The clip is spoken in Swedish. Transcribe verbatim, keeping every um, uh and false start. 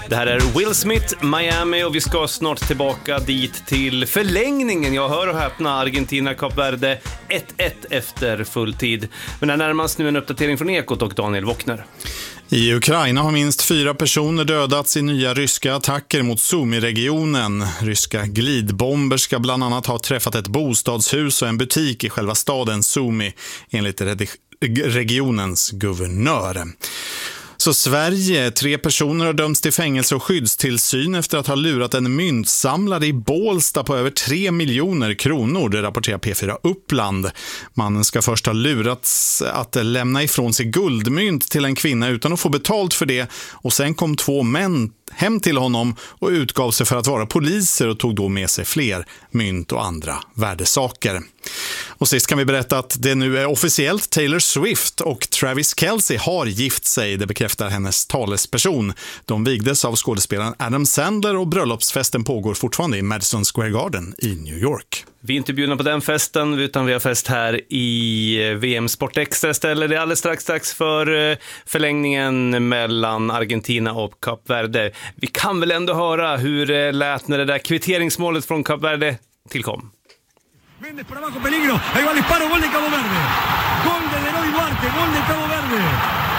Det här är Will Smith, Miami, och vi ska snart tillbaka dit till förlängningen. Jag hör och häpna, Argentina, Kap Verde ett ett efter fulltid. Men det närmast nu en uppdatering från Ekot och Daniel Wockner. I Ukraina har minst fyra personer dödats i nya ryska attacker mot Sumy-regionen. Ryska glidbomber ska bland annat ha träffat ett bostadshus och en butik i själva staden Sumy, enligt regionens guvernör. Så Sverige, tre personer har dömts till fängelse och skyddstillsyn efter att ha lurat en myntsamlare i Bålsta på över tre miljoner kronor, det rapporterar P fyra Uppland. Mannen ska först ha lurats att lämna ifrån sig guldmynt till en kvinna utan att få betalt för det, och sen kom två män hem till honom och utgav sig för att vara poliser och tog då med sig fler mynt och andra värdesaker. Och sist kan vi berätta att det nu är officiellt. Taylor Swift och Travis Kelce har gift sig, det bekräftar hennes talesperson. De vigdes av skådespelaren Adam Sandler och bröllopsfesten pågår fortfarande i Madison Square Garden i New York. Vi är inte bjudna på den festen, utan vi har fest här i V M Sport Extra istället. Det är alldeles strax dags för förlängningen mellan Argentina och Kap Verde. Vi kan väl ändå höra hur det lät när det där kvitteringsmålet från Kap Verde tillkom. Mendes por abajo, peligro, ahí va el disparo, gol de Cabo Verde, gol de Leroy Duarte, gol de Cabo Verde.